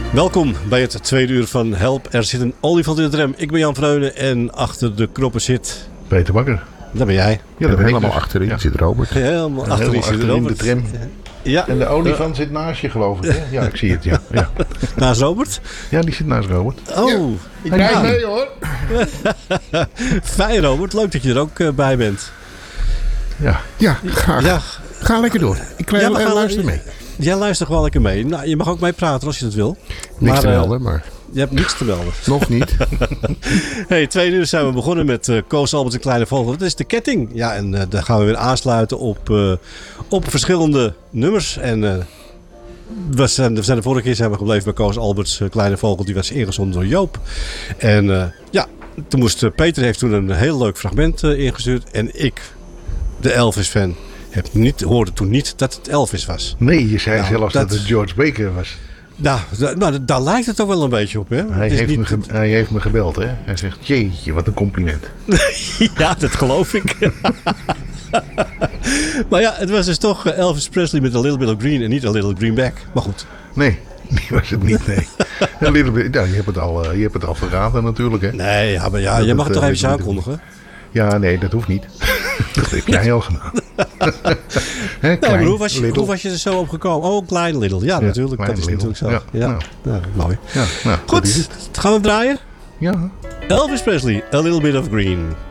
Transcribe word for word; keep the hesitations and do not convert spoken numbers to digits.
Welkom bij het tweede uur van Help, er zit een olifant in de tram. Ik ben Jan Vreunen en achter de knoppen zit... Peter Bakker. Daar ben jij. Ja, daar ben helemaal ik dus. achterin Ja. zit Robert. Helemaal En achterin helemaal zit achterin Robert. de tram. Ja. En de olifant zit naast je, geloof ik. Hè? Ja, ik zie het, ja. Ja, Naast Robert? ja die zit naast Robert. Oh, Ja. ik Kijk ben mee hoor. Fijn Robert, leuk dat je er ook uh, bij bent. Ja. Ja, ga, Ja, ga lekker door. Ik uh, Ja, we gaan- luister mee. jij luistert gewoon lekker mee. Nou, je mag ook mee praten als je dat wil. Niks Maar, te uh, melden, maar Je hebt niets te melden. nog niet. Hey, tweede uur zijn we begonnen met uh, Koos Albert en Kleine Vogel. Dat is de ketting. Ja, en uh, daar gaan we weer aansluiten op, uh, op verschillende nummers. En uh, we, zijn, we zijn de vorige keer zijn we gebleven bij Koos Alberts uh, Kleine Vogel. Die was ingezonden door Joop. En uh, ja, toen moest uh, Peter heeft toen een heel leuk fragment uh, ingestuurd. En ik, de Elvis-fan, heb niet, hoorde toen niet dat het Elvis was. Nee, je zei Nou, zelfs dat... dat- het George Baker was. Nou, da- nou, daar lijkt het ook wel een beetje op, hè? Hij Het is heeft, niet- me ge- hij heeft me gebeld, hè. Hij zegt, jeetje, wat een compliment. Ja, dat geloof ik. Maar ja, het was dus toch uh, Elvis Presley met A Little Bit of Green en niet A Little Greenback. Maar goed. Nee, die was het niet, nee. Een little bit, nou, je, hebt het al, uh, je hebt het al verraden natuurlijk, hè. Nee, ja, maar ja, Dat je het, mag het uh, toch even dat- aankondigen? Ja, nee, dat hoeft niet. Dat heb jij al gedaan. Hè, Nou, klein, maar hoe was, je, little. hoe was je er zo op gekomen? Oh, Klein Little. Ja, Ja, natuurlijk. Klein Dat is Little. natuurlijk zo. Ja, Ja, ja. nou. mooi. Ja, nou, dat is Goed, het. gaan we hem draaien? Ja. Elvis Presley, A Little Bit of Green.